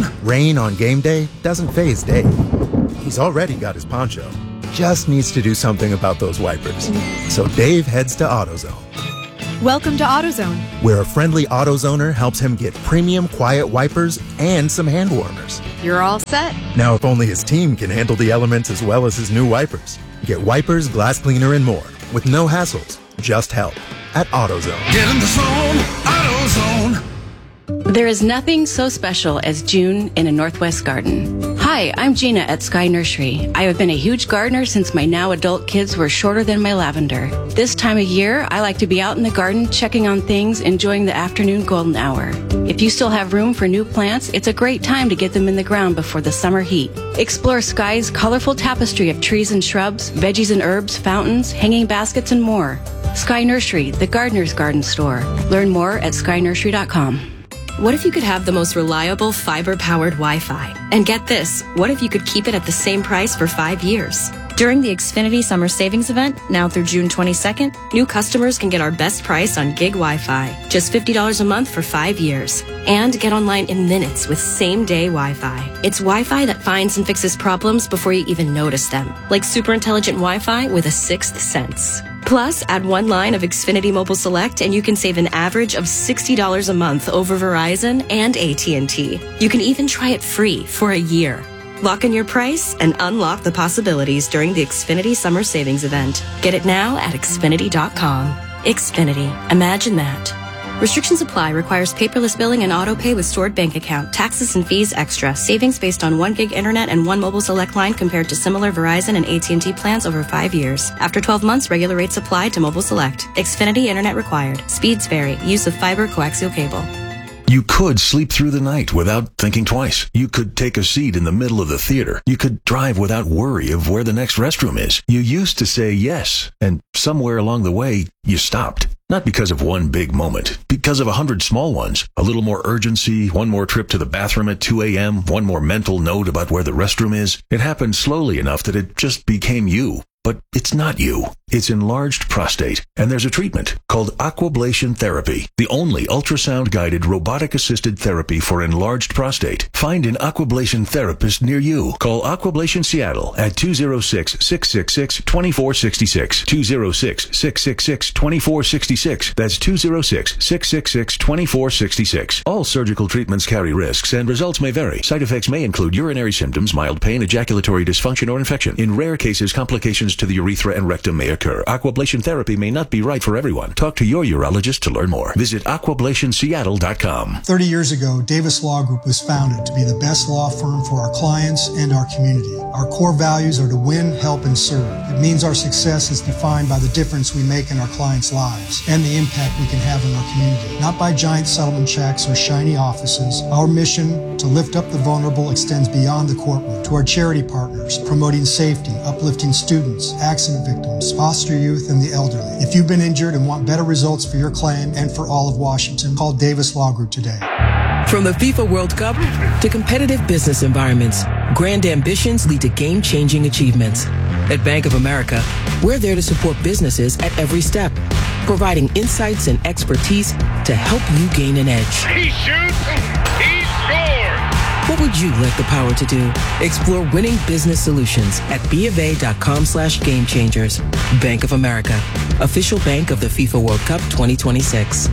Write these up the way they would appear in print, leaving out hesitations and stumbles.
Rain on game day doesn't faze Dave. He's already got his poncho. Just needs to do something about those wipers. So Dave heads to AutoZone. Welcome to AutoZone, where a friendly AutoZoner helps him get premium quiet wipers and some hand warmers. You're all set. Now, if only his team can handle the elements as well as his new wipers. Get wipers, glass cleaner, and more with no hassles, just help at AutoZone. Get in the zone, AutoZone. There is nothing so special as June in a Northwest garden. Hi, I'm Gina at Sky Nursery. I have been a huge gardener since my now adult kids were shorter than my lavender. This time of year, I like to be out in the garden checking on things, enjoying the afternoon golden hour. If you still have room for new plants, it's a great time to get them in the ground before the summer heat. Explore Sky's colorful tapestry of trees and shrubs, veggies and herbs, fountains, hanging baskets, and more. Sky Nursery, the gardener's garden store. Learn more at skynursery.com. What if you could have the most reliable fiber-powered Wi-Fi? And get this, what if you could keep it at the same price for 5 years? During the Xfinity Summer Savings Event, now through June 22nd, new customers can get our best price on gig Wi-Fi, just $50 a month for 5 years. And get online in minutes with same-day Wi-Fi. It's Wi-Fi that finds and fixes problems before you even notice them, like super intelligent Wi-Fi with a sixth sense. Plus, add one line of Xfinity Mobile Select and you can save an average of $60 a month over Verizon and AT&T. You can even try it free for a year. Lock in your price and unlock the possibilities during the Xfinity Summer Savings Event. Get it now at Xfinity.com. Xfinity. Imagine that. Restrictions apply. Requires paperless billing and auto pay with stored bank account. Taxes and fees extra. Savings based on 1 gig internet and 1 mobile select line compared to similar Verizon and AT&T plans over 5 years. After 12 months, regular rates apply to mobile select. Xfinity internet required. Speeds vary. Use of fiber coaxial cable. You could sleep through the night without thinking twice. You could take a seat in the middle of the theater. You could drive without worry of where the next restroom is. You used to say yes, and somewhere along the way, you stopped. Not because of one big moment, because of 100 small ones. A little more urgency, one more trip to the bathroom at 2 a.m., one more mental note about where the restroom is. It happened slowly enough that it just became you. But it's not you. It's enlarged prostate, and there's a treatment called aquablation therapy, the only ultrasound-guided robotic-assisted therapy for enlarged prostate. Find an aquablation therapist near you. Call Aquablation Seattle at 206-666-2466, 206-666-2466. That's 206-666-2466. All surgical treatments carry risks, and results may vary. Side effects may include urinary symptoms, mild pain, ejaculatory dysfunction, or infection. In rare cases, complications to the urethra and rectum may occur. Aquablation therapy may not be right for everyone. Talk to your urologist to learn more. Visit aquablationseattle.com. 30 years ago, Davis Law Group was founded to be the best law firm for our clients and our community. Our core values are to win, help, and serve. It means our success is defined by the difference we make in our clients' lives and the impact we can have in our community. Not by giant settlement checks or shiny offices. Our mission to lift up the vulnerable extends beyond the courtroom to our charity partners, promoting safety, uplifting students, accident victims, foster youth, and the elderly. If you've been injured and want better results for your claim and for all of Washington, call Davis Law Group today. From the FIFA World Cup to competitive business environments, grand ambitions lead to game-changing achievements. At Bank of America, we're there to support businesses at every step, providing insights and expertise to help you gain an edge. He shoots, he scores! What would you like the power to do? Explore winning business solutions at BofA.com/gamechangers. Bank of America, official bank of the FIFA World Cup 2026.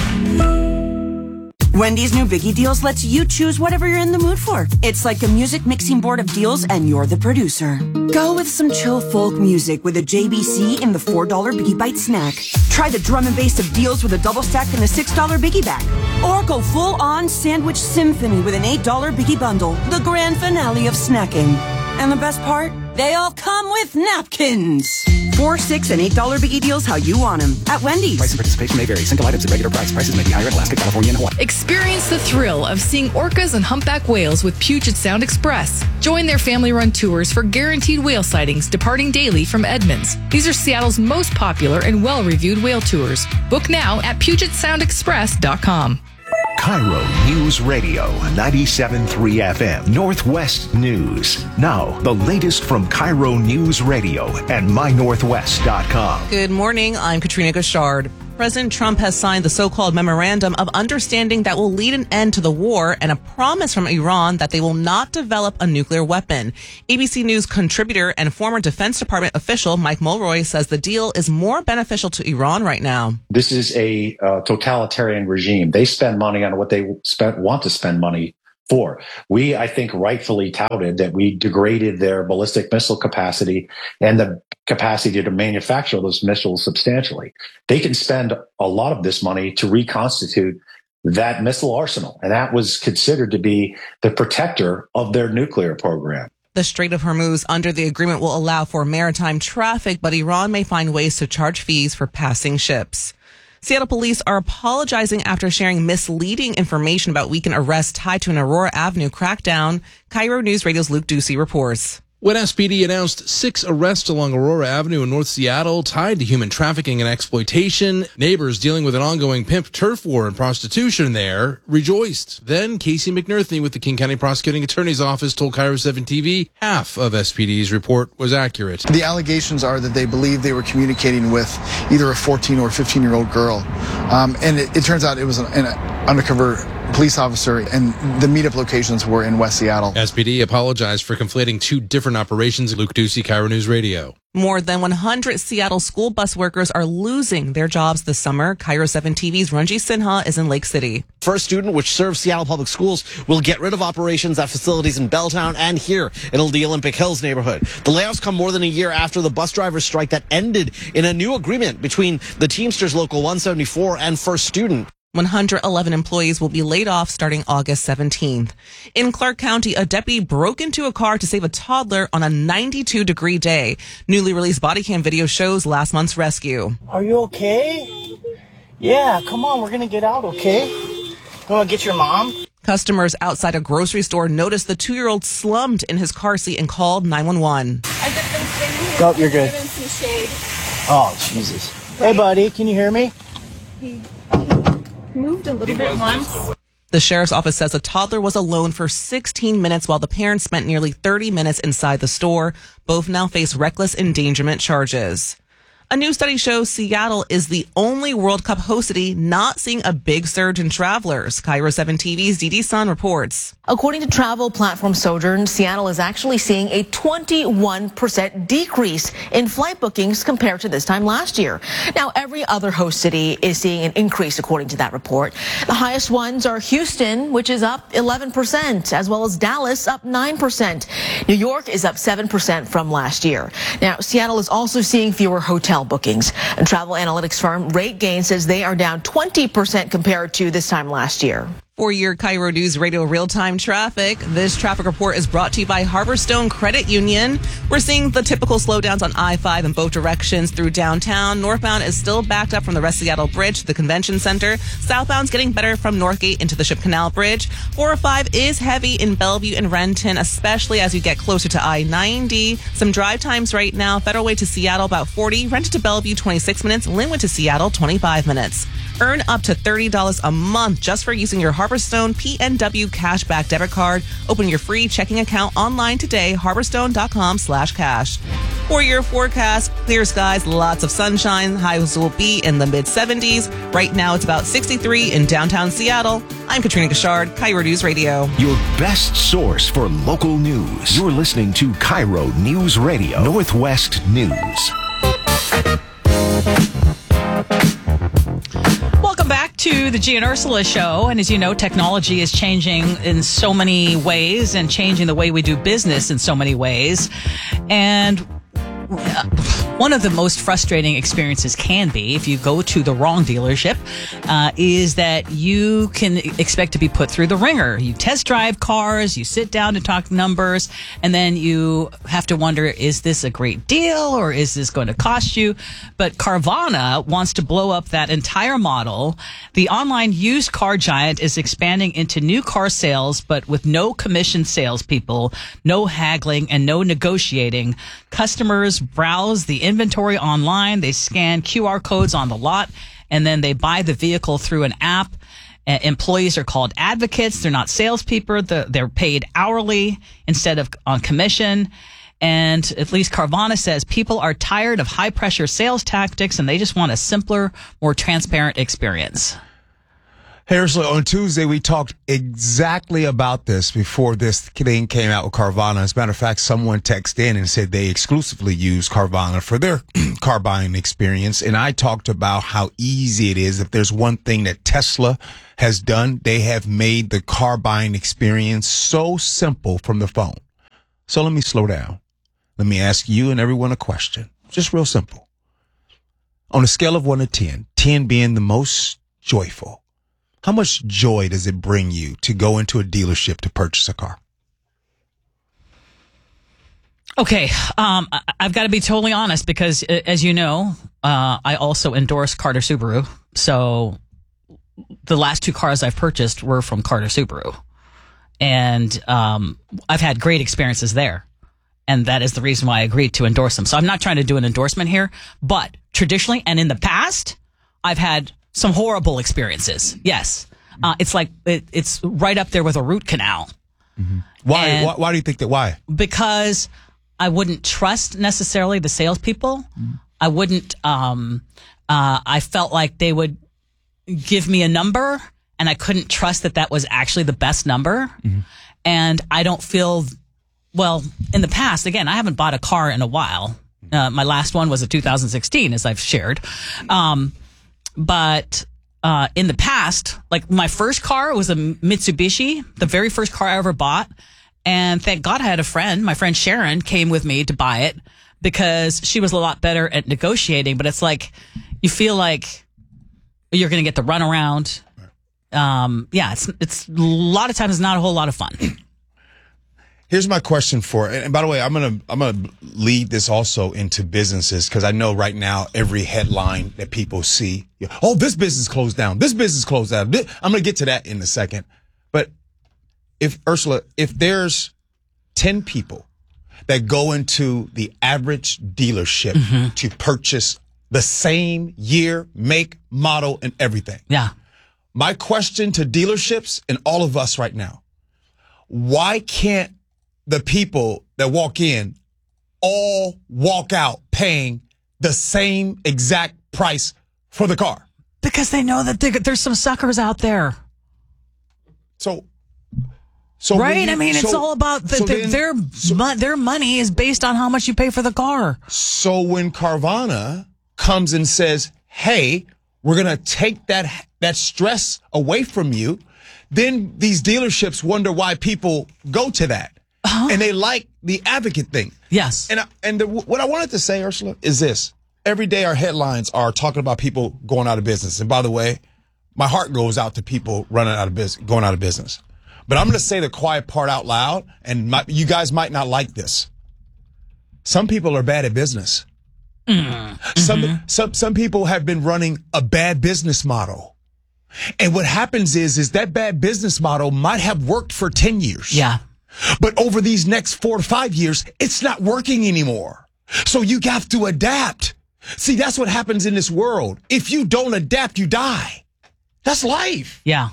Wendy's new Biggie Deals lets you choose whatever you're in the mood for. It's like a music mixing board of deals and you're the producer. Go with some chill folk music with a JBC in the $4 Biggie Bite snack. Try the drum and bass of deals with a double stack in the $6 Biggie bag. Or go full on sandwich symphony with an $8 Biggie bundle, the grand finale of snacking. And the best part? They all come with napkins. $4, $6, and $8 Biggie Deals how you want them at Wendy's. Price and participation may vary. Single items at regular price. Prices may be higher in Alaska, California, and Hawaii. Experience the thrill of seeing orcas and humpback whales with Puget Sound Express. Join their family-run tours for guaranteed whale sightings departing daily from Edmonds. These are Seattle's most popular and well-reviewed whale tours. Book now at PugetSoundExpress.com. Cairo News Radio, 97.3 FM, Northwest News. Now, the latest from Cairo News Radio and MyNorthwest.com. Good morning. I'm Katrina Gashard. President Trump has signed the so-called Memorandum of Understanding that will lead an end to the war and a promise from Iran that they will not develop a nuclear weapon. ABC News contributor and former Defense Department official Mike Mulroy says the deal is more beneficial to Iran right now. This is a totalitarian regime. They spend money on what they want to spend money for. We, I think, rightfully touted that we degraded their ballistic missile capacity and the capacity to manufacture those missiles substantially. They can spend a lot of this money to reconstitute that missile arsenal, and that was considered to be the protector of their nuclear program. The Strait of Hormuz under the agreement will allow for maritime traffic, but Iran may find ways to charge fees for passing ships. Seattle police are apologizing after sharing misleading information about weekend arrests tied to an Aurora Avenue crackdown. Cairo News Radio's Luke Ducey reports. When SPD announced 6 arrests along Aurora Avenue in North Seattle tied to human trafficking and exploitation, neighbors dealing with an ongoing pimp turf war and prostitution there rejoiced. Then Casey McNerthney with the King County Prosecuting Attorney's Office told Cairo 7 TV half of SPD's report was accurate. The allegations are that they believe they were communicating with either a 14 or 15-year-old girl. And it turns out it was an undercover police officer, and the meetup locations were in West Seattle. SPD apologized for conflating 2 different operations. Luke Ducey, Cairo News Radio. More than 100 Seattle school bus workers are losing their jobs this summer. Cairo 7 TV's Ranji Sinha is in Lake City. First Student, which serves Seattle Public Schools, will get rid of operations at facilities in Belltown and here in the Olympic Hills neighborhood. The layoffs come more than a year after the bus drivers' strike that ended in a new agreement between the Teamsters Local 174 and First Student. 111 employees will be laid off starting August 17th. In Clark County, a deputy broke into a car to save a toddler on a 92-degree day. Newly released body cam video shows last month's rescue. Are you okay? Yeah, come on, we're going to get out, okay? You want to get your mom? Customers outside a grocery store noticed the 2-year-old slumped in his car seat and called 911. Oh, you're good. Oh, Jesus. Hey, buddy, can you hear me? Moved a little bit once. The sheriff's office says the toddler was alone for 16 minutes while the parents spent nearly 30 minutes inside the store. Both now face reckless endangerment charges. A new study shows Seattle is the only World Cup host city not seeing a big surge in travelers. Cairo 7 TV's Didi Sun reports. According to travel platform Sojourn, Seattle is actually seeing a 21% decrease in flight bookings compared to this time last year. Now, every other host city is seeing an increase, according to that report. The highest ones are Houston, which is up 11%, as well as Dallas, up 9%. New York is up 7% from last year. Now, Seattle is also seeing fewer hotel bookings. And travel analytics firm RateGain says they are down 20% compared to this time last year. For your Cairo News Radio real-time traffic, this traffic report is brought to you by Harborstone Credit Union. We're seeing the typical slowdowns on I-5 in both directions through downtown. Northbound is still backed up from the West Seattle Bridge to the Convention Center. Southbound's getting better from Northgate into the Ship Canal Bridge. 405 is heavy in Bellevue and Renton, especially as you get closer to I-90. Some drive times right now. Federal Way to Seattle, about 40. Renton to Bellevue, 26 minutes. Linwood to Seattle, 25 minutes. Earn up to $30 a month just for using your Harborstone PNW Cashback debit card. Open your free checking account online today, harborstone.com/cash. For your forecast, clear skies, lots of sunshine. Highs will be in the mid-70s. Right now, it's about 63 in downtown Seattle. I'm Katrina Gashard, Cairo News Radio. Your best source for local news. You're listening to Cairo News Radio, Northwest News. Welcome back to the Gia and Ursula Show. And as you know, technology is changing in so many ways and changing the way we do business in so many ways. And one of the most frustrating experiences can be, if you go to the wrong dealership, is that you can expect to be put through the ringer. You test drive cars, you sit down to talk numbers, and then you have to wonder, is this a great deal or is this going to cost you? But Carvana wants to blow up that entire model. The online used car giant is expanding into new car sales, but with no commission salespeople, no haggling, and no negotiating. Customers browse the inventory online, they scan QR codes on the lot, and then they buy the vehicle through an app. Employees are called advocates. They're not salespeople. They're paid hourly instead of on commission. And at least Carvana says people are tired of high-pressure sales tactics, and they just want a simpler, more transparent experience. Harrison, on Tuesday, we talked exactly about this before this thing came out with Carvana. As a matter of fact, someone texted in and said they exclusively use Carvana for their car buying experience. And I talked about how easy it is. If there's one thing that Tesla has done, they have made the car buying experience so simple from the phone. So let me slow down. Let me ask you and everyone a question. Just real simple. On a scale of 1 to 10, 10 being the most joyful, how much joy does it bring you to go into a dealership to purchase a car? Okay, I've got to be totally honest because, as you know, I also endorse Carter Subaru. So the last 2 cars I've purchased were from Carter Subaru. And I've had great experiences there. And that is the reason why I agreed to endorse them. So I'm not trying to do an endorsement here, but traditionally and in the past, I've had some horrible experiences. Yes. It's like, it's right up there with a root canal. Mm-hmm. Why do you think that? Why? Because I wouldn't trust necessarily the salespeople. Mm-hmm. I wouldn't, I felt like they would give me a number and I couldn't trust that that was actually the best number. Mm-hmm. And I don't feel, well, in the past, again, I haven't bought a car in a while. My last one was a 2016, as I've shared. But in the past, like my first car was a Mitsubishi, the very first car I ever bought. And thank God I had a friend. My friend Sharon came with me to buy it because she was a lot better at negotiating. But it's like, you feel like you're going to get the runaround. Yeah, it's a lot of times not a whole lot of fun. Here's my question for, and by the way, I'm gonna lead this also into businesses because I know right now every headline that people see, oh, this business closed down, this business closed down. I'm gonna get to that in a second. But if there's 10 people that go into the average dealership to purchase the same year, make, model, and everything. Yeah. My question to dealerships and all of us right now, why can't the people that walk in all walk out paying the same exact price for the car? Because they know that there's some suckers out there. So right? I mean, it's all about their money is based on how much you pay for the car. So when Carvana comes and says, hey, we're going to take that stress away from you, then these dealerships wonder why people go to that. And they like the advocate thing. Yes. What I wanted to say, Ursula, is this. Every day our headlines are talking about people going out of business. And by the way, my heart goes out to people going out of business. But I'm going to say the quiet part out loud, and you guys might not like this. Some people are bad at business. Mm-hmm. Some people have been running a bad business model. And what happens is that bad business model might have worked for 10 years. Yeah. But over these next 4 to 5 years, it's not working anymore. So you have to adapt. See, that's what happens in this world. If you don't adapt, you die. That's life. Yeah.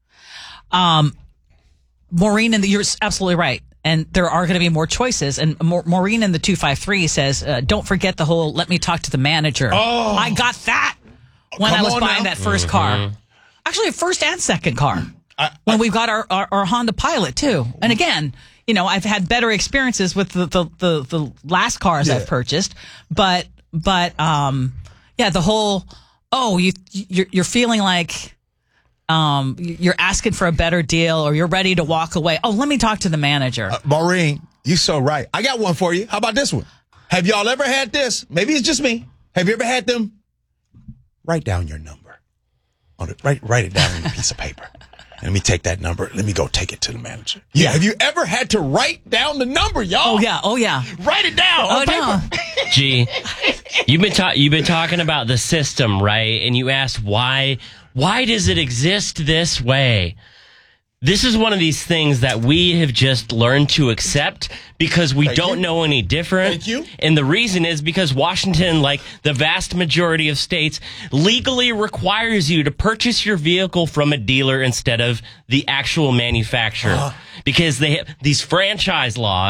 Maureen, you're absolutely right. And there are going to be more choices. And Maureen in the 253 says, don't forget the whole, let me talk to the manager. Oh. I got that when I was buying that first car. Actually, a first and second car. When we've got our Honda Pilot too. And again, I've had better experiences with the last cars I've purchased, but the whole, you're feeling like, you're asking for a better deal or you're ready to walk away. Oh, let me talk to the manager. Maureen, you're so right. I got one for you. How about this one? Have y'all ever had this? Maybe it's just me. Have you ever had them? Write down your number. Write it down on a piece of paper. Let me take that number. Let me go take it to the manager. Yeah. Have you ever had to write down the number, y'all? Oh yeah. Write it down on paper. No. Gee, you've been talking about the system, right? And you asked why does it exist this way? This is one of these things that we have just learned to accept because we don't know any different. Thank you. And the reason is because Washington, like the vast majority of states, legally requires you to purchase your vehicle from a dealer instead of the actual manufacturer. Because they have these franchise laws,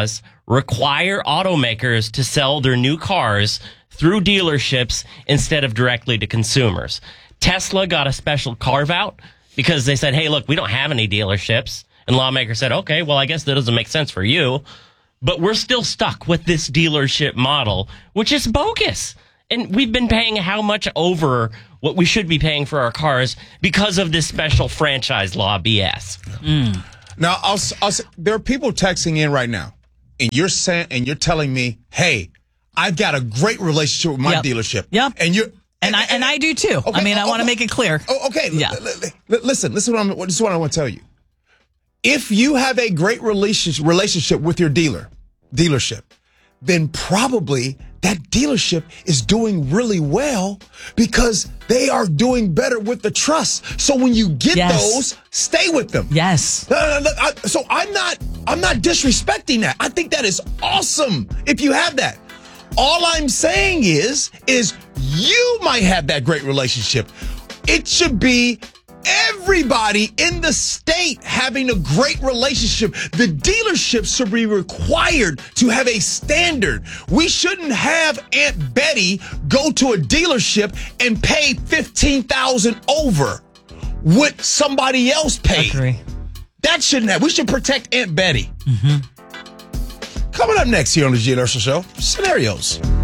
require automakers to sell their new cars through dealerships instead of directly to consumers. Tesla got a special carve-out because they said, hey, look, we don't have any dealerships. And lawmakers said, okay, well, I guess that doesn't make sense for you. But we're still stuck with this dealership model, which is bogus. And we've been paying how much over what we should be paying for our cars because of this special franchise law BS. Now, I'll say, there are people texting in right now, and you're telling me, hey, I've got a great relationship with my dealership. Yep. And I do too. Okay, I want to make it clear. Okay. Yeah. Listen, this is what I want to tell you. If you have a great relationship with your dealership, then probably that dealership is doing really well because they are doing better with the trust. So when you get those, stay with them. Yes. So I'm not disrespecting that. I think that is awesome if you have that. All I'm saying is you might have that great relationship. It should be everybody in the state having a great relationship. The dealerships should be required to have a standard. We shouldn't have Aunt Betty go to a dealership and pay $15,000 over what somebody else paid. Agree. That shouldn't have. We should protect Aunt Betty. Coming up next here on the Gene Urso Show, scenarios.